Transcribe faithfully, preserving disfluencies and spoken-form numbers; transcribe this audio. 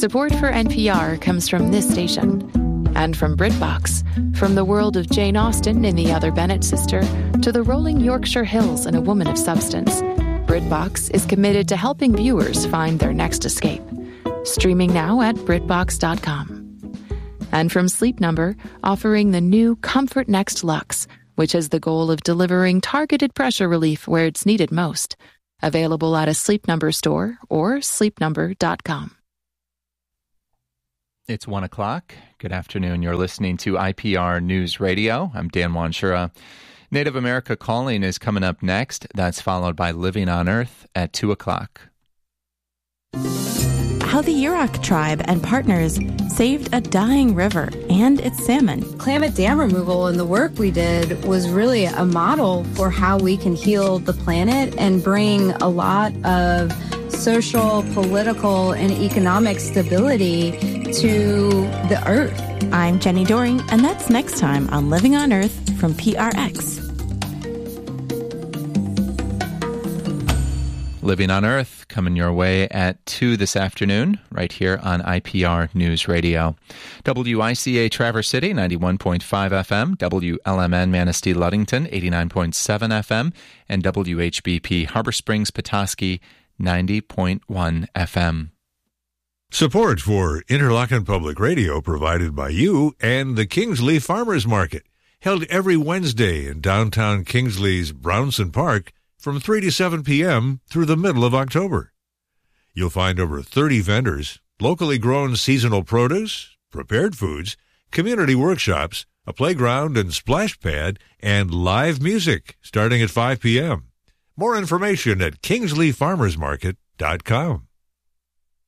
Support for N P R comes from this station and from BritBox, from the world of Jane Austen in The Other Bennet Sister to the rolling Yorkshire Hills in A Woman of Substance. BritBox is committed to helping viewers find their next escape. Streaming now at BritBox dot com. And from Sleep Number, offering the new Comfort Next Luxe, which has the goal of delivering targeted pressure relief where it's needed most. Available at a Sleep Number store or sleep number dot com. It's one o'clock. Good afternoon. You're listening to I P R News Radio. I'm Dan Wanshura. Native America Calling is coming up next. That's followed by Living on Earth at two o'clock. How the Yurok tribe and partners saved a dying river and its salmon. Klamath Dam removal and the work we did was really a model for how we can heal the planet and bring a lot of social, political, and economic stability to the earth. I'm Jenny Doring, and that's next time on Living on Earth from P R X. Living on Earth coming your way at two this afternoon, right here on I P R News Radio. W I C A Traverse City, ninety-one point five F M, W L M N Manistee Ludington, eighty-nine point seven F M, and W H B P Harbor Springs Petoskey, ninety point one F M. Support for Interlochen Public Radio provided by you and the Kingsley Farmers Market, held every Wednesday in downtown Kingsley's Brownson Park from three to seven p.m. through the middle of October. You'll find over thirty vendors, locally grown seasonal produce, prepared foods, community workshops, a playground and splash pad, and live music starting at five p.m. More information at kingsley farmers market dot com.